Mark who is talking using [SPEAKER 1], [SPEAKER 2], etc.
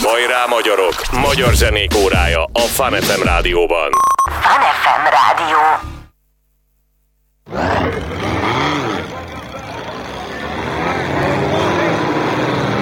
[SPEAKER 1] Hajrá magyarok! Magyar zenék órája a Fun FM rádióban.
[SPEAKER 2] Fun FM rádió.